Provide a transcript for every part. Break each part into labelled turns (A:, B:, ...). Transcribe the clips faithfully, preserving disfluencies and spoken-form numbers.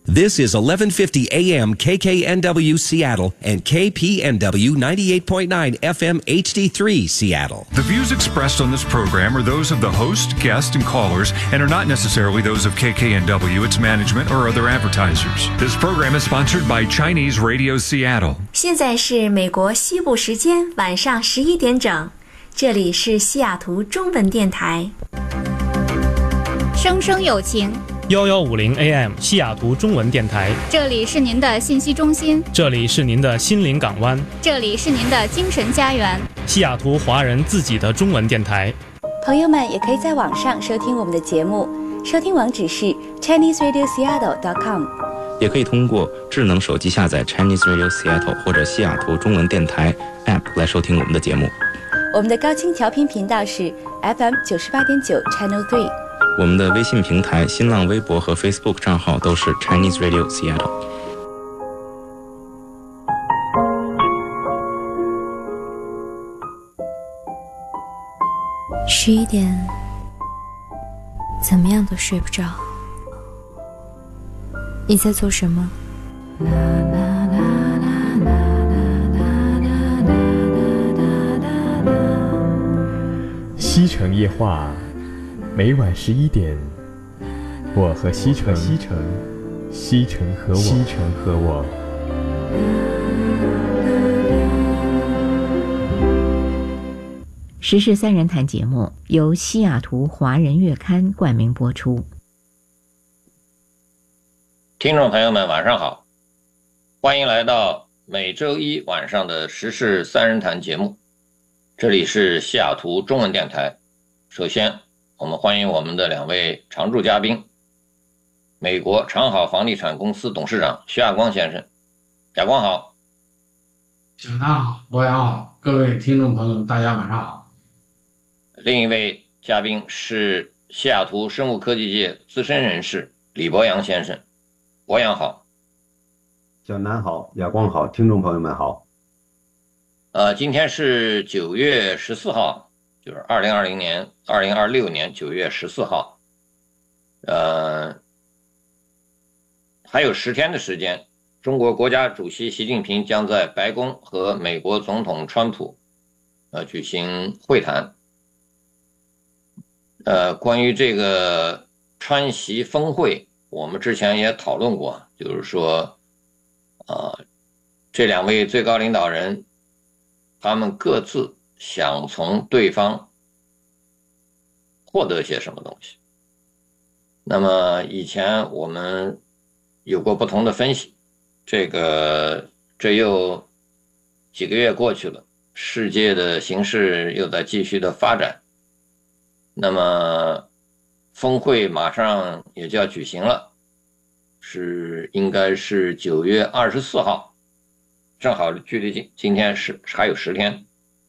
A: This is eleven fifty A M K K N W Seattle and K P N W ninety-eight point nine F M H D three Seattle.
B: The views expressed on this program are those of the host, guest, and callers and are not necessarily those of K K N W, its management, or other advertisers. This program is sponsored by Chinese Radio Seattle.
C: 现在是美国西部时间晚上十一点整，这里是西雅图中文电台。
D: 生生有情
E: 一一五零 A M 西雅图中文电台，
D: 这里是您的信息中心，
E: 这里是您的心灵港湾，
D: 这里是您的精神家园，
E: 西雅图华人自己的中文电台。
F: 朋友们也可以在网上收听我们的节目，收听网址是 chinese radio seattle dot com，
G: 也可以通过智能手机下载 Chinese Radio Seattle 或者西雅图中文电台 App 来收听我们的节目。
F: 我们的高清调频频道是 F M 九十八点九 Channel 三。
G: 我们的微信平台、新浪微博和 Facebook 账号都是 Chinese Radio Seattle。
C: 十一点，怎么样都睡不着。你在做什么？
H: 西城夜话。每晚十一点，我和西城，西城，西城和我，西城和我。
I: 时事三人谈节目由西雅图华人月刊冠名播出。
J: 听众朋友们，晚上好，欢迎来到每周一晚上的时事三人谈节目，这里是西雅图中文电台。首先我们欢迎我们的两位常驻嘉宾，美国长好房地产公司董事长徐亚光先生。亚光好。
K: 小南好，博洋好，各位听众朋友大家晚上好。
J: 另一位嘉宾是西雅图生物科技界资深人士李博洋先生。博洋好。
L: 小南好，亚光好，听众朋友们好。
J: 呃，今天是九月十四号，就是二零二零年二零二六年九月十四号，呃，还有十天的时间，中国国家主席习近平将在白宫和美国总统川普呃举行会谈。呃，关于这个川习峰会，我们之前也讨论过，就是说，呃，这两位最高领导人，他们各自想从对方获得些什么东西。那么以前我们有过不同的分析，这个这又几个月过去了，世界的形势又在继续的发展，那么峰会马上也就要举行了，是应该是九月二十四号，正好距离今今天是还有十天，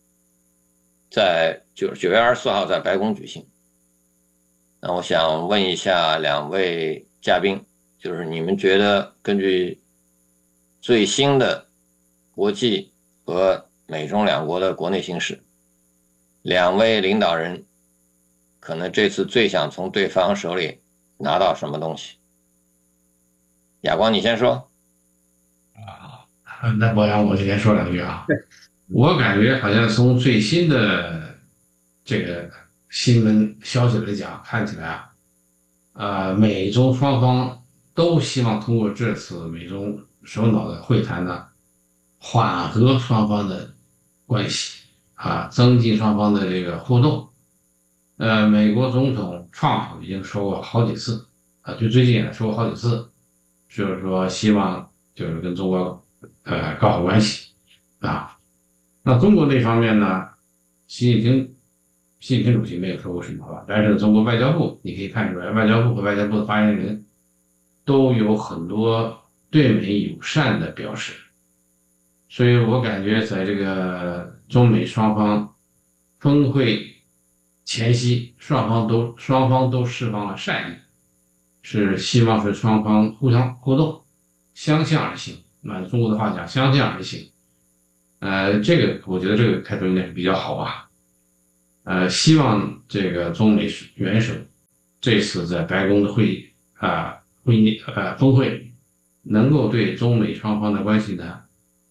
J: 在九九月二十四号在白宫举行。那我想问一下两位嘉宾，就是你们觉得根据最新的国际和美中两国的国内形势，两位领导人可能这次最想从对方手里拿到什么东西？亚光，你先说。
K: 啊，那博洋我就先说两句啊。我感觉好像从最新的这个新闻消息来讲，看起来啊，呃，美中双方都希望通过这次美中首脑的会谈呢，缓和双方的关系啊，增进双方的这个互动。呃，美国总统川普已经说过好几次啊，就最近也说过好几次，就是说希望就是跟中国呃搞好关系啊。那中国那方面呢，习近平习近平主席没有说过什么话，但是中国外交部你可以看出来，外交部和外交部的发言人都有很多对美友善的表示，所以我感觉在这个中美双方峰会前夕，双方都双方都释放了善意，是希望是双方互相互动，相向而行。按中国的话讲，相向而行。呃，这个我觉得这个开头应该是比较好啊。呃，希望这个中美元首这次在白宫的会议啊、会议呃峰会能够对中美双方的关系呢，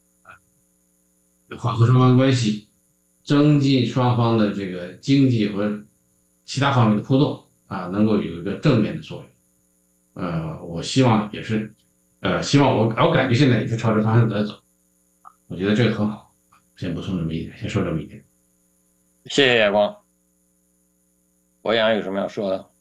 K: 缓和双方关系，增进双方的这个经济和其他方面的互动啊，能够有一个正面的作用。呃，我希望也是，呃，希望我我感觉现在也是朝着方向在走，我觉得这个很好。先补充这么一点，先说这么一点。
J: 谢谢亚光。博洋有什么要说的？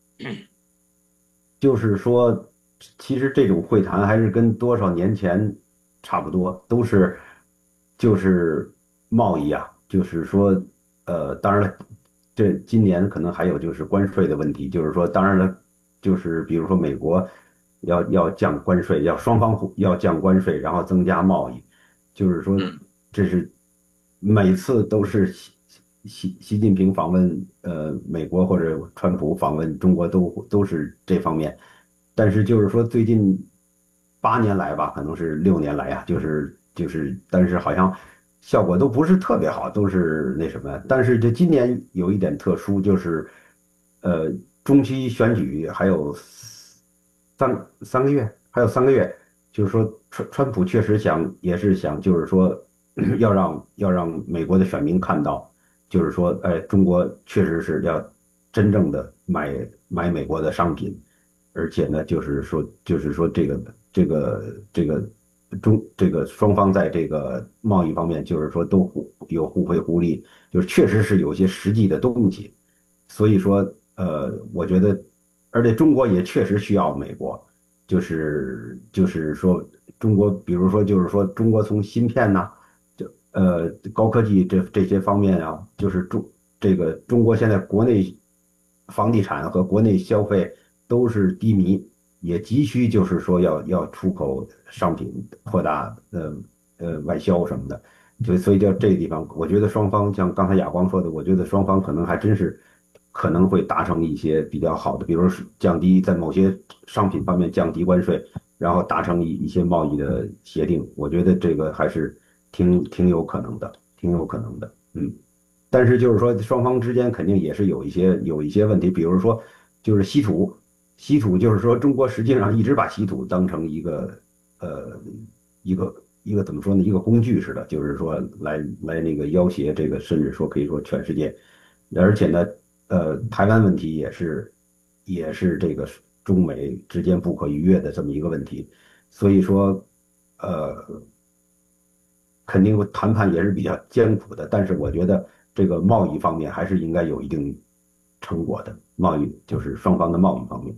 L: 就是说，其实这种会谈还是跟多少年前差不多，都是就是贸易啊，就是说，呃，当然了，这今年可能还有就是关税的问题，就是说，当然了，就是比如说美国要要降关税，要双方互要降关税，然后增加贸易，就是说，这是每次都是习习习近平访问呃美国或者川普访问中国都都是这方面，但是就是说最近八年来吧，可能是六年来啊，就是就是，但是好像效果都不是特别好，都是那什么。但是这今年有一点特殊，就是呃中期选举还有三三个月，还有三个月，就是说川川普确实想也是想就是说要让要让美国的选民看到，就是说哎中国确实是要真正的买买美国的商品，而且呢就是说就是说这个这个这个中这个双方在这个贸易方面就是说都互有互惠互利，就是确实是有些实际的东西，所以说呃我觉得，而且中国也确实需要美国，就是就是说中国比如说就是说中国从芯片呐、就呃高科技这这些方面啊，就是中这个中国现在国内房地产和国内消费都是低迷，也急需就是说要要出口商品，扩大呃呃外销什么的，就所以叫这个地方，我觉得双方像刚才亚光说的，我觉得双方可能还真是可能会达成一些比较好的，比如说降低在某些商品方面降低关税，然后达成一一些贸易的协定，我觉得这个还是挺挺有可能的，挺有可能的，嗯。但是就是说双方之间肯定也是有一些有一些问题，比如说就是稀土。稀土就是说，中国实际上一直把稀土当成一个，呃，一个一个怎么说呢？一个工具似的，就是说来来那个要挟这个，甚至说可以说全世界，而且呢，呃，台湾问题也是也是这个中美之间不可逾越的这么一个问题，所以说，呃，肯定谈判也是比较艰苦的，但是我觉得这个贸易方面还是应该有一定成果的，贸易就是双方的贸易方面。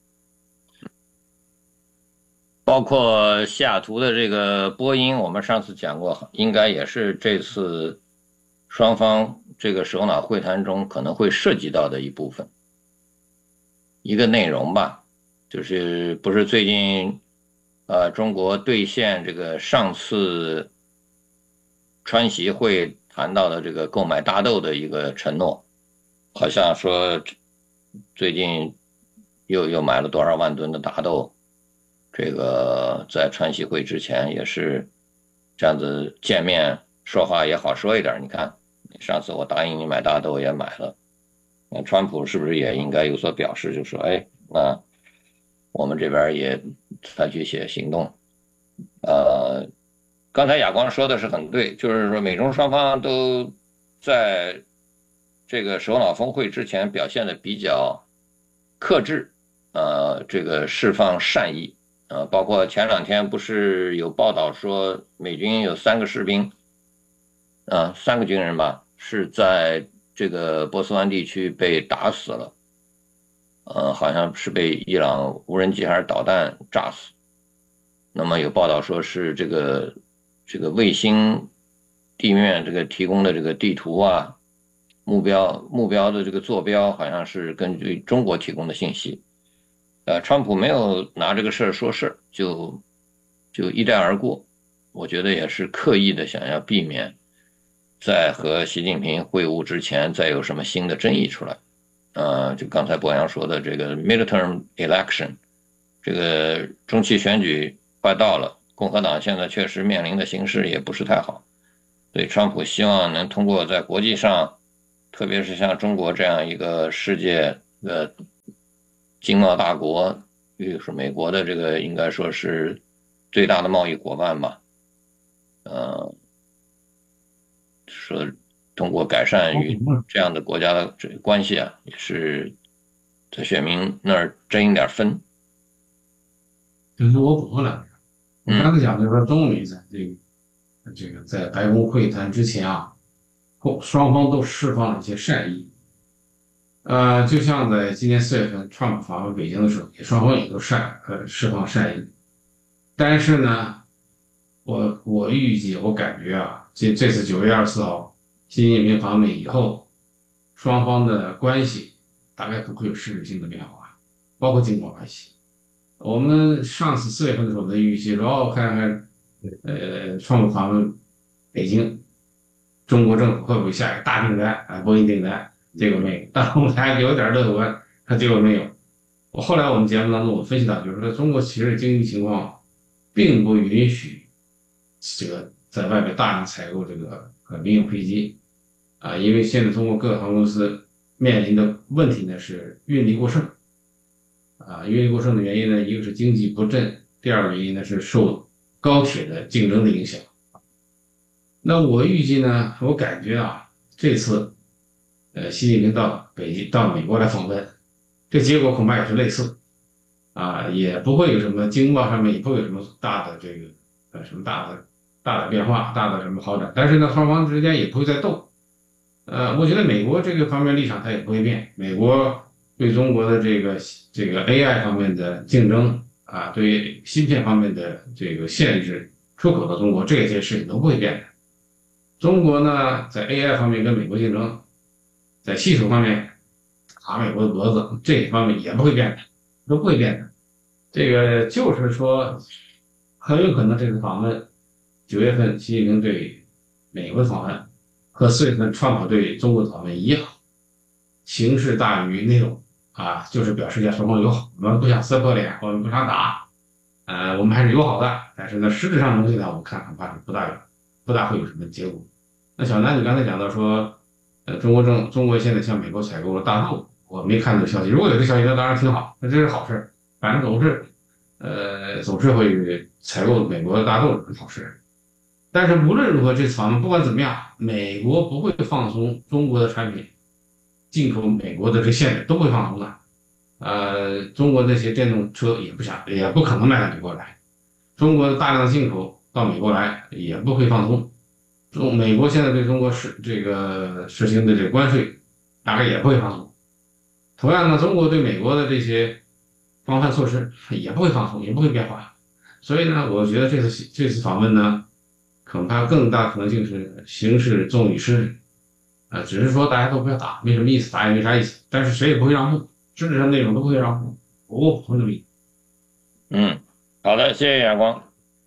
J: 包括西雅图的这个波音，我们上次讲过，应该也是这次双方这个首脑会谈中可能会涉及到的一部分，一个内容吧，就是不是最近呃中国兑现这个上次川习会谈到的这个购买大豆的一个承诺，好像说最近又又买了多少万吨的大豆。这个在川习会之前也是这样子见面说话也好说一点，你看上次我答应你买大豆也买了，那川普是不是也应该有所表示，就说哎，那我们这边也采取一些行动。呃，刚才亚光说的是很对，就是说美中双方都在这个首脑峰会之前表现的比较克制，呃，这个释放善意。呃，包括前两天不是有报道说美军有三个士兵，啊、呃，三个军人吧，是在这个波斯湾地区被打死了，呃，好像是被伊朗无人机还是导弹炸死。那么有报道说是这个这个卫星地面这个提供的这个地图啊，目标目标的这个坐标好像是根据中国提供的信息。呃，川普没有拿这个事儿说事，就就一带而过，我觉得也是刻意的想要避免在和习近平会晤之前再有什么新的争议出来。呃，就刚才博洋说的这个 midterm election， 这个中期选举快到了，共和党现在确实面临的形势也不是太好，所以川普希望能通过在国际上，特别是像中国这样一个世界的经贸大国，就是美国的这个应该说是最大的贸易伙伴吧，呃，说通过改善与这样的国家的这关系啊，也是在选民那儿争一点分。
K: 就是我补充两句，我刚才讲的说中美在这个这个在白宫会谈之前啊，后双方都释放了一些善意。呃，就像在今年四月份川普访问北京的时候，也双方也都善呃释放善意。但是呢，我我预计我感觉啊，这这次九月二十四号习近平访美以后，双方的关系大概不会有实质性的变化，包括经贸关系。我们上次四月份的时候的预期，然后看看呃川普访问北京，中国政府会不会下一个大订单啊，波音订单。结果没有，但我们还有点乐观，他结果没有。我后来我们节目当中我分析到，就是说中国其实经济情况并不允许这个在外面大量采购这个呃民用飞机啊，因为现在中国各个航空公司面临的问题呢是运力过剩啊，运力过剩的原因呢，一个是经济不振，第二个原因呢是受高铁的竞争的影响。那我预计呢，我感觉啊，这次。呃，习近平到北京到美国来访问，这结果恐怕也是类似，啊，也不会有什么经贸上面也不会有什么大的这个呃什么大的大的变化，大的什么好转。但是呢，双方之间也不会再斗。呃，我觉得美国这个方面立场它也不会变，美国对中国的这个这个 A I 方面的竞争啊，对芯片方面的这个限制出口到中国这些事情都不会变的。中国呢，在 A I 方面跟美国竞争。在技术方面打美国的脖子，这一方面也不会变的，都不会变的。这个就是说，很有可能这次访问，九月份习近平对美国的访问和四月份川普对中国的访问一样，形式大于内容啊，就是表示一下双方友好，我们不想撕破脸，我们不想打，呃，我们还是友好的。但是呢，实质上的东西呢，我看恐怕是不大有，不大会有什么结果。那小南，你刚才讲到说。呃，中国政中国现在向美国采购了大豆，我没看到消息。如果有这消息，那当然挺好，那这是好事。反正总是，呃，总是会采购美国的大豆是好事。但是无论如何，这次访问不管怎么样，美国不会放松中国的产品进口美国的这限制，都不会放松的。呃，中国那些电动车也不想，也不可能卖到美国来。中国的大量进口到美国来也不会放松。中美国现在对中国实这个实行的这个关税，大概也不会放松。同样呢，中国对美国的这些防范措施也不会放松，也不会变化。所以呢，我觉得这次这次访问呢，恐怕更大可能性是形式重于实质。啊、呃，只是说大家都不要打，没什么意思，打也没啥意思。但是谁也不会让步，实质上内容都不会让步。我补充这么一。
J: 嗯，好的，谢谢亚光。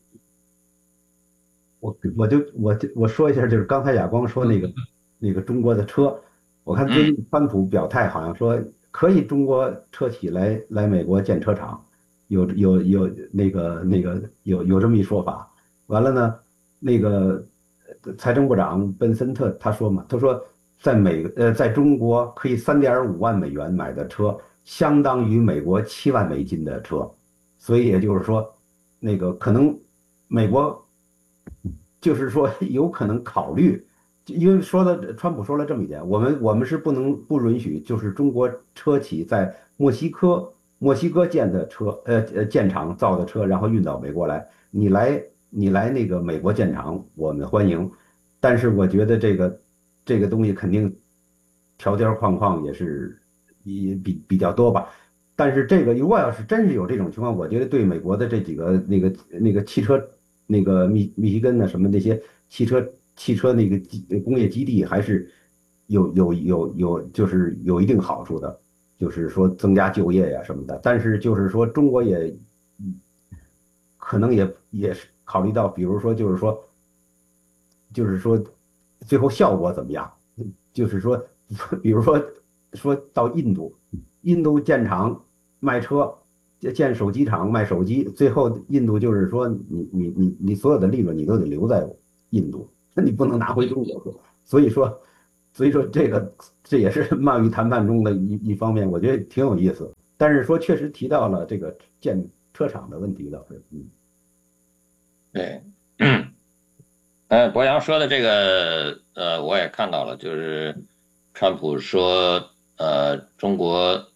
L: 我我就我就我说一下，就是刚才亚光说那个那个中国的车，我看最近川普表态好像说可以中国车企来来美国建车厂，有有有那个那个有有这么一说法。完了呢，那个财政部长本森特他说嘛，他说在美呃在中国可以三点五万美元买的车，相当于美国七万美金的车，所以也就是说，那个可能美国。就是说，有可能考虑，因为说的川普说了这么一点，我们我们是不能不允许，就是中国车企在墨西哥墨西哥建的车，呃呃建厂造的车，然后运到美国来，你来你来那个美国建厂，我们欢迎，但是我觉得这个这个东西肯定条条框框也是也比比较多吧。但是这个如果要是真是有这种情况，我觉得对美国的这几个那个那个汽车。那个密密西根的什么那些汽车汽车那个工业基地还是有有有有就是有一定好处的，就是说增加就业呀什么的。但是就是说中国也可能也也是考虑到，比如说就是说就是说最后效果怎么样？就是说比如说说到印度，印度建厂卖车。建手机厂卖手机，最后印度就是说你你你你所有的利润你都得留在印度，那你不能拿回中国。所以说，所以说这个这也是贸易谈判中的一一方面，我觉得挺有意思。但是说确实提到了这个建车厂的问题倒是，嗯。
J: 对，嗯，呃，博洋说的这个，呃，我也看到了，就是川普说，呃，中国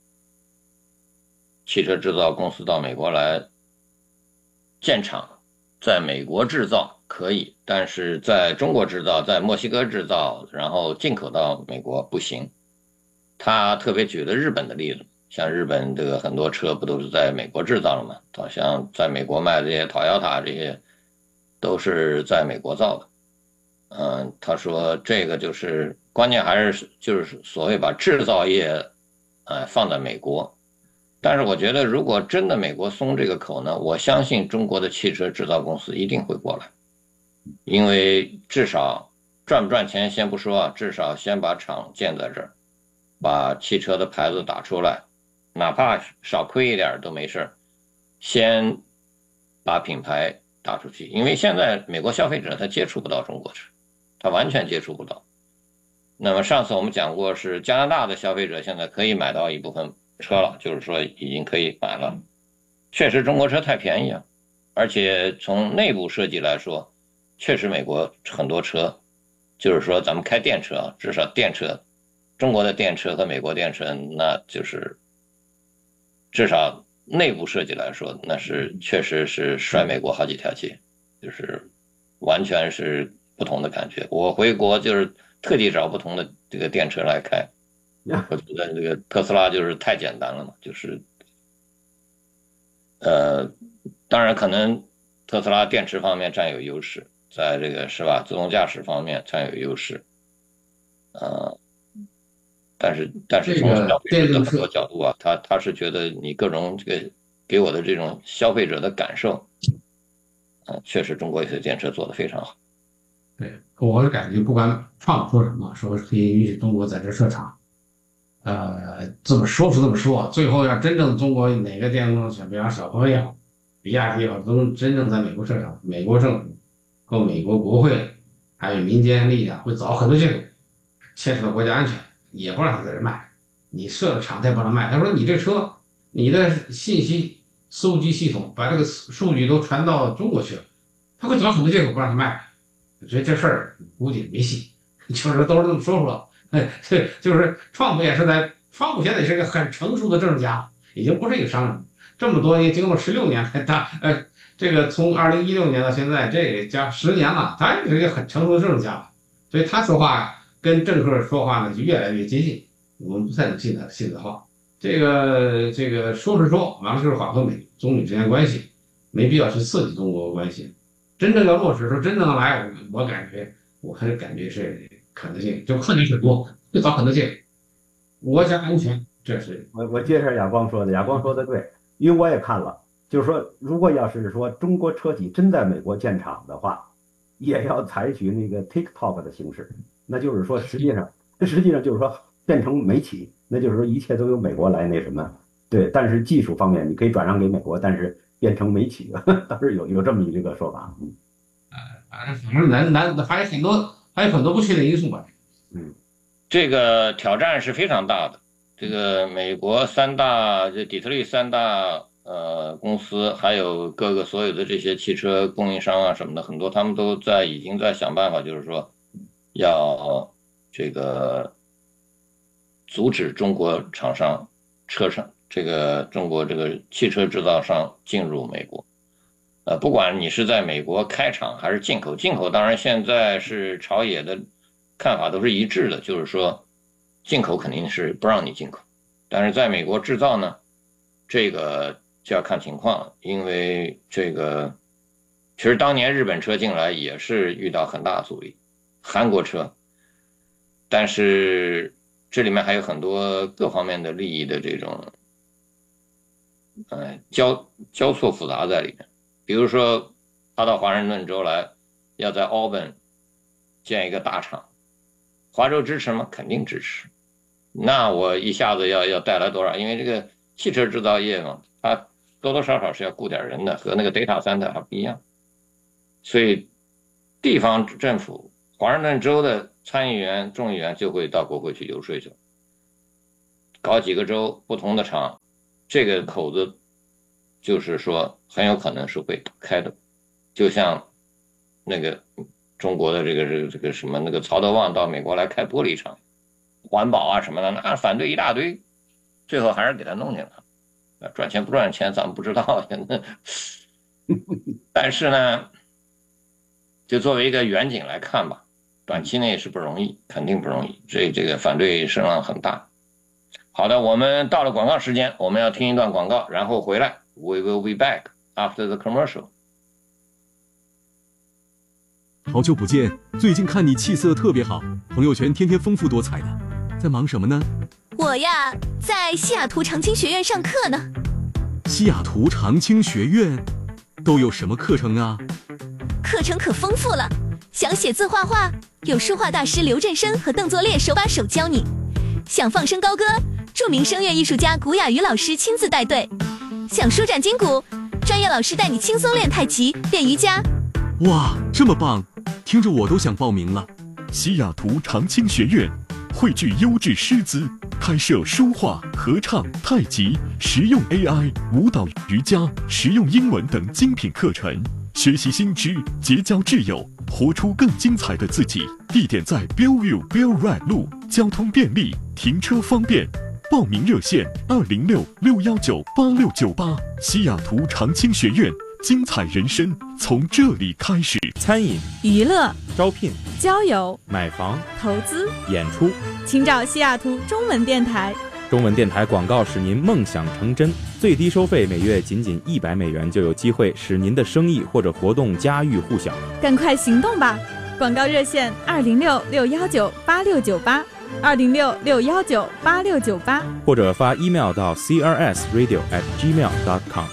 J: 汽车制造公司到美国来建厂，在美国制造可以，但是在中国制造，在墨西哥制造，然后进口到美国不行。他特别举了日本的例子，像日本这个很多车不都是在美国制造的吗？好像在美国卖的这些 Toyota 这些都是在美国造的。嗯，他说这个就是关键还是就是所谓把制造业呃放在美国。但是我觉得如果真的美国松这个口呢，我相信中国的汽车制造公司一定会过来，因为至少赚不赚钱先不说啊，至少先把厂建在这儿，把汽车的牌子打出来，哪怕少亏一点都没事，先把品牌打出去。因为现在美国消费者他接触不到中国车，他完全接触不到。那么上次我们讲过，是加拿大的消费者现在可以买到一部分车了，就是说已经可以买了。确实中国车太便宜啊，而且从内部设计来说，确实美国很多车，就是说咱们开电车啊，至少电车，中国的电车和美国电车，那就是至少内部设计来说，那是确实是甩美国好几条街，就是完全是不同的感觉。我回国就是特地找不同的这个电车来开，我觉得这个特斯拉就是太简单了嘛，就是呃，当然可能特斯拉电池方面占有优势，在这个是吧自动驾驶方面占有优势，呃，但是但是从消费者的很多角度啊，他他是觉得你各种这个给我的这种消费者的感受，啊、呃，确实中国有些电车做得非常好。
K: 对，我是感觉不管创说什么，说可以允许中国在这设厂，呃，这么说是这么说，最后要真正中国哪个电动车，比方小鹏也好，比亚迪也好，都真正在美国设厂，美国政府和美国国会还有民间力量会找很多借口，牵扯到国家安全，也不让他在这卖。你设了厂他也不让卖，他说你这车，你的信息收集系统把这个数据都传到中国去了，他会找很多借口不让他卖。所以这事儿估计没戏，就是都是这么说出来。哎，对，就是川普也是在，川普现在是个很成熟的政治家，已经不是一个商人。这么多年，经过十六年，他呃，这个从二零一六年到现在，这加十年了，他也是一个很成熟的政治家，所以他说话跟政客说话呢就越来越接近，我们不太能信他信他的话。这个这个说是说，完了就是好和美中美之间关系，没必要去刺激中国关系。真正要落实说真正来，我我感觉我还是感觉是可能性就困难很多，会找很多借口。国家安全，这是
L: 我我接着亚光说的，亚光说的对，因为我也看了，就是说如果要是说中国车企真在美国建厂的话，也要采取那个 TikTok 的形式，那就是说实际上实际上就是说变成美企，那就是说一切都由美国来那什么，对，但是技术方面你可以转让给美国，但是变成美企，倒是有有这么一个说法。嗯，
K: 反正难难还有很多还有很多不确定因素吧。
J: 嗯，这个挑战是非常大的。这个美国三大这底特律三大呃公司，还有各个所有的这些汽车供应商啊什么的，很多他们都在已经在想办法，就是说要这个阻止中国厂商车上。这个中国这个汽车制造商进入美国，呃，不管你是在美国开厂还是进口，进口当然现在是朝野的看法都是一致的，就是说进口肯定是不让你进口，但是在美国制造呢，这个就要看情况了，因为这个其实当年日本车进来也是遇到很大阻力，韩国车，但是这里面还有很多各方面的利益的这种。呃，交交错复杂在里面，比如说他到华盛顿州来，要在奥本建一个大厂，华州支持吗？肯定支持。那我一下子要要带来多少？因为这个汽车制造业嘛，它多多少少是要雇点人的，和那个 data center 还不一样。所以地方政府，华盛顿州的参议员、众议员就会到国会去游说去，搞几个州不同的厂。这个口子就是说很有可能是会打开的， 就像那个中国的这个这个这个什么那个曹德旺到美国来开玻璃厂，环保啊什么的，那反对一大堆，最后还是给他弄进来，赚钱不赚钱咱们不知道，但是呢，就作为一个远景来看吧，短期内是不容易，肯定不容易，所以这个反对声浪很大。好的，我们到了广告时间，我们要听一段广告，然后回来。We will be back after the commercial.
M: 好久不见，最近看你气色特别好，朋友圈天天丰富多彩的，在忙什么呢？
N: 我呀，在西雅图长青学院上课呢。
M: 西雅图长青学院都有什么课程啊？
N: 课程可丰富了，想写字画画，有书画大师刘振生和邓作烈手把手教你；想放声高歌，著名声乐艺术家古雅瑜老师亲自带队；想舒展筋骨，专业老师带你轻松练太极、练瑜伽。
M: 哇，这么棒，听着我都想报名了。
O: 西雅图长青学院汇聚优质师资，开设书画、合唱、太极、实用 A I、舞蹈、瑜伽、实用英文等精品课程，学习新知，结交挚友，活出更精彩的自己。地点在 Bellevue Bell Ride 路，交通便利，停车方便。报名热线二零六六幺九八六九八。西雅图长青学院，精彩人生从这里开始。
P: 餐饮、
Q: 娱乐、
P: 招聘、
Q: 交友、
P: 买房、
Q: 投资、
P: 演出，
Q: 请找西雅图中文电台。
P: 中文电台广告使您梦想成真，最低收费每月仅仅一百美元，就有机会使您的生意或者活动家喻户晓。
Q: 赶快行动吧！广告热线二零六六幺九八六九八。二零六六幺九八六九八，
P: 或者发 email 到 c r s radio at gmail dot com。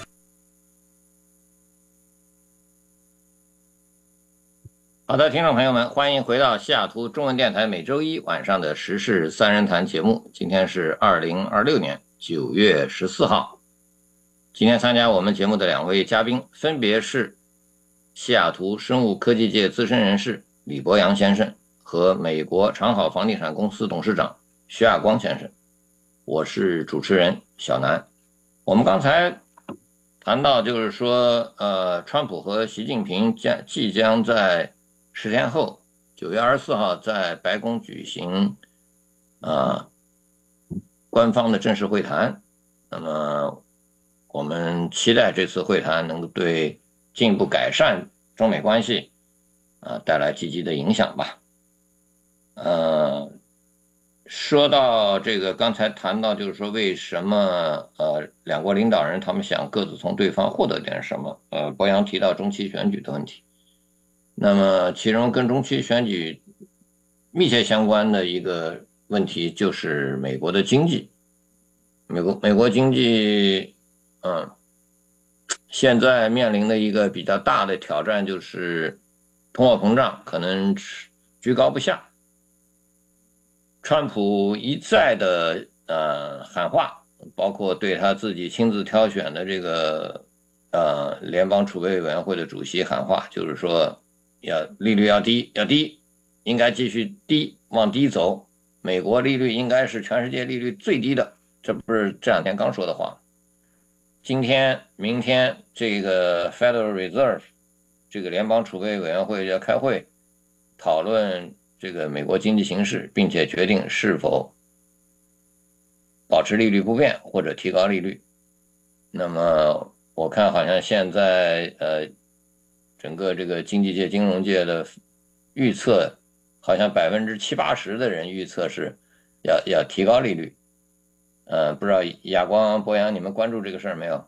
J: 好的，听众朋友们，欢迎回到西雅图中文电台每周一晚上的时事三人谈节目。今天是二零二六年九月十四号。今天参加我们节目的两位嘉宾分别是西雅图生物科技界资深人士李博洋先生和美国长好房地产公司董事长徐亚光先生，我是主持人小南。我们刚才谈到，就是说，呃，川普和习近平将即将在十天后，九月二十四号在白宫举行，呃，官方的正式会谈。那么，我们期待这次会谈能够对进一步改善中美关系，啊、呃，带来积极的影响吧。呃，说到这个，刚才谈到就是说，为什么呃两国领导人他们想各自从对方获得点什么？呃，博洋提到中期选举的问题，那么其中跟中期选举密切相关的一个问题就是美国的经济。美国美国经济，嗯，现在面临的一个比较大的挑战就是通货膨胀可能居高不下。川普一再的呃喊话，包括对他自己亲自挑选的这个呃联邦储备委员会的主席喊话，就是说要利率要低，要低，应该继续低，往低走。美国利率应该是全世界利率最低的，这不是这两天刚说的话。今天、明天这个 Federal Reserve 这个联邦储备委员会要开会讨论这个美国经济形势，并且决定是否保持利率不变或者提高利率。那么我看好像现在呃整个这个经济界、金融界的预测，好像百分之七八十的人预测是要要提高利率。呃，不知道亚光、博洋，你们关注这个事儿没有？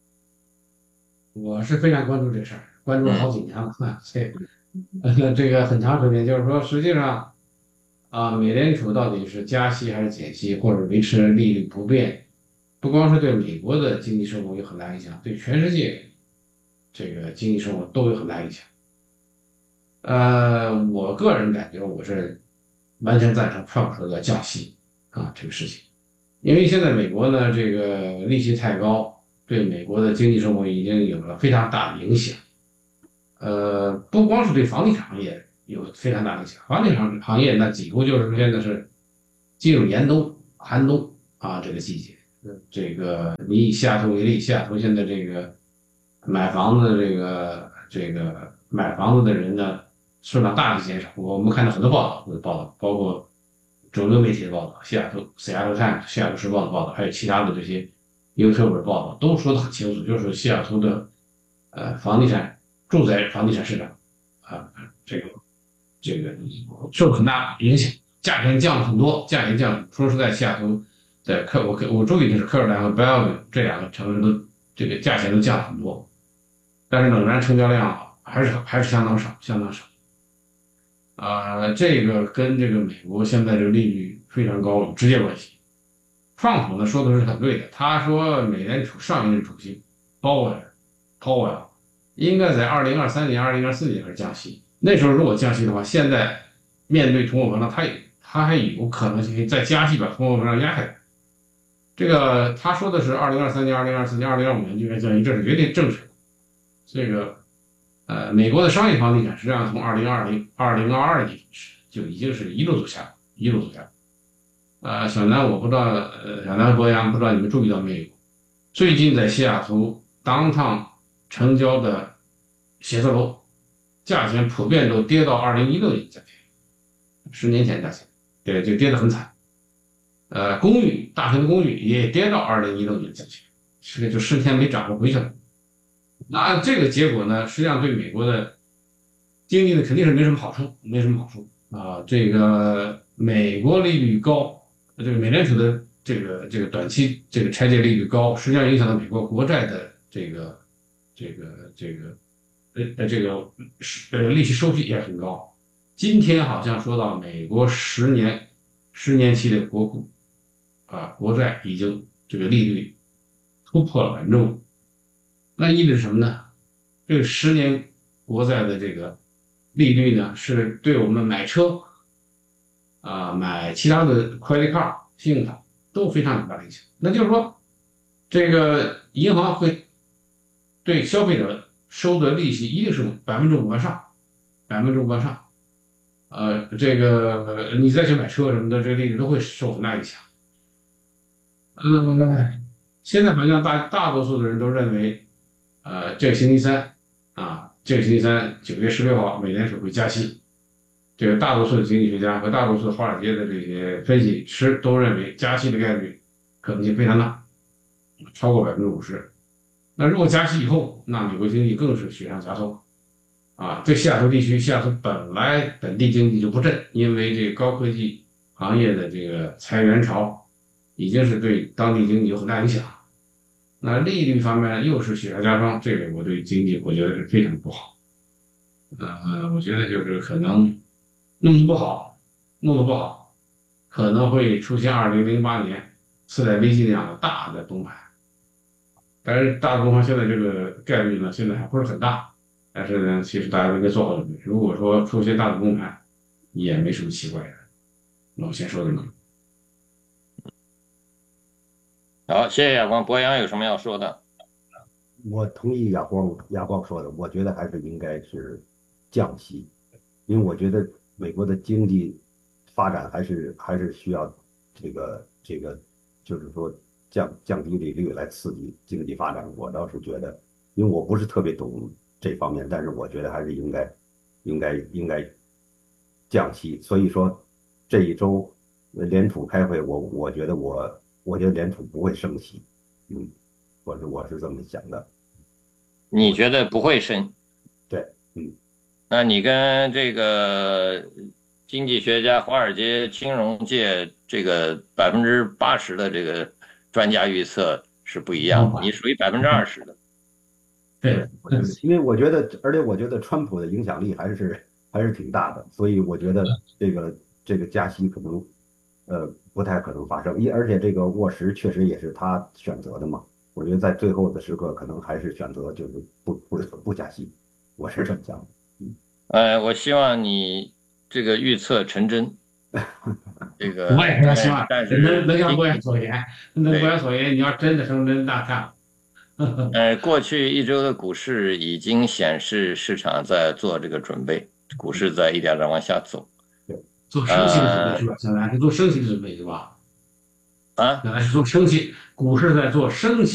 K: 我是非常关注这事儿，关注了好几年了。这、嗯、呃，这个很长时间，就是说，实际上啊，美联储到底是加息还是减息，或者维持利率不变，不光是对美国的经济生活有很大影响，对全世界这个经济生活都有很大影响。呃，我个人感觉我是完全赞成川普的降息啊这个事情。因为现在美国呢，这个利息太高，对美国的经济生活已经有了非常大的影响。呃，不光是对房地产行业有非常大的影响，房地产行业那几乎就是现在是进入严冬、寒冬啊这个季节。这个你以西雅图为例，西雅图现在这个买房子这个这个买房子的人呢数量大幅减少。我们看到很多报道的报道，包括主流媒体的报道，西雅图西雅图 Times、西雅图时报的报道，还有其他的这些 YouTube 的报道，都说得很清楚，就是西雅图的呃房地产、住宅房地产市场啊，这个这个受很大影响，价钱降了很多，价钱降了。说实在，西雅图在科我我注意的是科尔丹和 Bellevue 这两个城市都这个价钱都降了很多，但是仍然成交量还是还是相当少，相当少。啊、呃，这个跟这个美国现在这个利率非常高有直接关系。川普呢说的是很对的，他说美联储上一任主席鲍威尔，鲍威尔应该在二零二三年、二零二四年开始降息。那时候如果降息的话，现在面对通货膨胀，他也他还有可能性再加息把通货膨胀压下来。这个他说的是二零二三年、二零二四年、二零二五年就应该降息，这是绝对正确的。这个。呃，美国的商业房地产实际上从二零二零、二零二二年就已经是一路走下，一路走下。呃，小南我不知道，呃，小南博洋不知道你们注意到没有？最近在西雅图 downtown 成交的写字楼，价钱普遍都跌到二零一六年价钱，十年前价钱，对，就跌得很惨。呃，公寓大型的公寓也跌到二零一六年价钱，这个就十天没涨过回去了。那这个结果呢，实际上对美国的经济呢肯定是没什么好处，没什么好处啊。这个美国利率高，这个美联储的这个这个短期这个拆借利率高，实际上影响到美国国债的这个这个这个呃这个呃利息收益也很高。今天好像说到美国十年十年期的国库啊国债已经这个利率突破了百分之五。那意味着什么呢？这个十年国债的这个利率呢，是对我们买车啊、呃、买其他的 credit card 信用卡都非常有大的影响。那就是说，这个银行会对消费者收的利息一定是百分之五往上，百分之五往上。呃，这个你再去买车什么的，这个利率都会受很大影响。嗯，现在好像大大多数的人都认为。呃，这个星期三啊，这个星期三九月十六号，美联储会加息。这个大多数的经济学家和大多数的华尔街的这些分析师都认为加息的概率可能性非常大，超过百分之五十。那如果加息以后，那美国经济更是雪上加霜啊！这西雅图地区，西雅图本来本地经济就不振，因为这个高科技行业的这个裁员潮，已经是对当地经济有很大影响。那利率方面又是雪上加霜，这个我对经济我觉得是非常不好。呃，我觉得就是可能弄得不好，弄得不好，可能会出现二零零八年次贷危机那样的大的崩盘。但是大的崩盘现在这个概率呢，现在还不是很大。但是呢，其实大家都应该做好准备。如果说出现大的崩盘，也没什么奇怪的。那我先说这么多。
J: 好，谢谢亚光。博洋有什么要说的？
L: 我同意亚光亚光说的，我觉得还是应该是降息，因为我觉得美国的经济发展还是还是需要这个这个，就是说降降低利率来刺激经济发展。我倒是觉得，因为我不是特别懂这方面，但是我觉得还是应该应该应该降息。所以说这一周联储开会，我我觉得我。我觉得联储不会升息，嗯，我是我是这么想的。
J: 你觉得不会升？
L: 对，嗯。
J: 那你跟这个经济学家、华尔街金融界这个百分之八十的这个专家预测是不一样的，你属于百分之二十的。
K: 对，
L: 因为我觉得，而且我觉得川普的影响力还是还是挺大的，所以我觉得这个这个加息可能。呃，不太可能发生，一而且这个沃什确实也是他选择的嘛。我觉得在最后的时刻，可能还是选择就是不不不加息，我是这么想的。嗯，
J: 呃，我希望你这个预测成真。这个
K: 我也是希望，
J: 但是
K: 能能像博洋所言，能博洋所言，你要真的成真，那看。
J: 呃，过去一周的股市已经显示市场在做这个准备，股市在一点点往下走。
K: 做升息的准备是吧？现在是做升息的准备是吧？
J: 啊，
K: 原来是做升息，股市在做升息。